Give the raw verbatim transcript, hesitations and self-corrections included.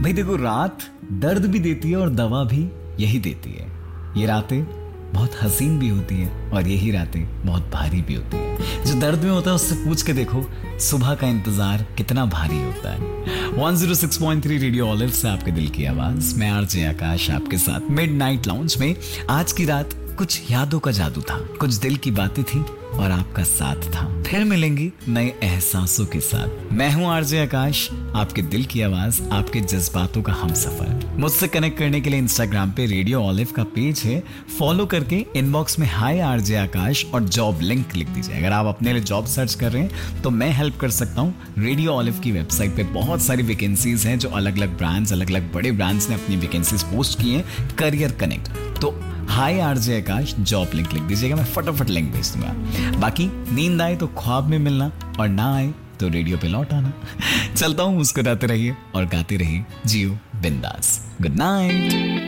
भाई देखो, रात दर्द भी देती है और दवा भी यही देती है। ये रातें बहुत हसीन भी होती है और यही रातें बहुत भारी भी होती है। जो दर्द में होता है उससे पूछ के देखो सुबह का इंतजार कितना भारी होता है। One zero six point three radio olive से आपके दिल की आवाज, मैं आरजे आकाश आपके साथ मिडनाइट लाउंज में। आज की रात कुछ यादों का जादू था, कुछ दिल की बातें थी और आपका साथ था। फिर मिलेंगी नए एहसासों के साथ। मैं हूं आरजे आकाश, आपके दिल की आवाज, आपके जज्बातों का हमसफर। मुझसे कनेक्ट करने के लिए इंस्टाग्राम पे रेडियो ऑलिव का पेज है, फॉलो करके इनबॉक्स में हाय आरजे आकाश और जॉब लिंक लिख दीजिए। अगर आप अपने लिए जॉब सर्च कर रहे हैं तो मैं हेल्प कर सकता हूँ। रेडियो ऑलिव की वेबसाइट पे बहुत सारी वैकेंसीज हैं जो अलग अलग ब्रांड्स, अलग अलग बड़े ब्रांड्स ने अपनी वैकेंसीज पोस्ट की हैं। करियर कनेक्ट, तो हाय आरजे आकाश जॉब लिंक लिख दीजिएगा, मैं फटाफट लिंक भेज दूंगा। बाकी नींद आए तो ख्वाब में मिलना और ना आए तो रेडियो पे लौट आना। चलता हूँ, मुस्कुराते रहिए और गाते रहिए, जियो बिंदास। Good night.